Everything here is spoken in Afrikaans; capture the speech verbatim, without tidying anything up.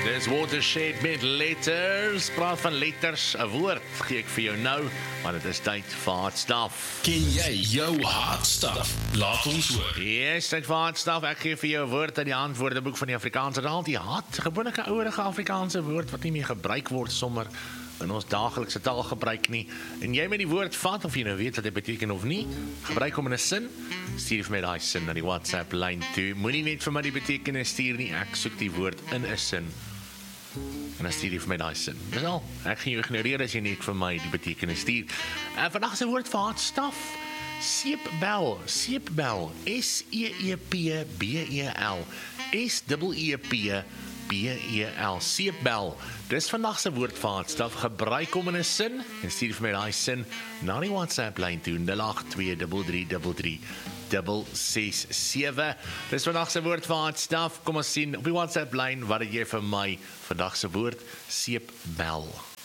Dis Watershed met letters. Praat van letters, 'n woord gee ek vir jou nou, want dit is tyd vir hardstaf. Ken jy jou hardstaf? Laat ons hoor. Yes, tyd vir hardstaf. Ek gee vir jou 'n woord uit die antwoordeboek van die Afrikaanse taal. Die hart, gewone ouerige Afrikaanse woord wat nie meer gebruik word sommer in ons daaglikse taal gebruik nie. En jy met die woord vat, of jy nou weet wat dit beteken of nie, gebruik hom in 'n sin, stuur vir my daai sin na die WhatsApp lyn toe. Moenie net vir my die betekenis stuur nie, ek soek die woord in 'n sin. En dan stuur jy vir my daai sin. Dis al, ek gaan jou ignoreer as jy net vir my die betekenis stuur. En vandag is 'n woord vir hardstaf. Seepbel, seepbel, S E E P B E L, S E E P B E L, seepbel. Dis vandag se woord vir hardstaf. Gebruik hom in 'n sin en stuur vir my daai sin na die WhatsApp lyn toe nul agt twee drie drie drie drie ses ses sewe. Dis vandag se woord vir hardstaf. Kom ons sien op die WhatsApp lyn wat het jy vir my vandag se woord seepbel.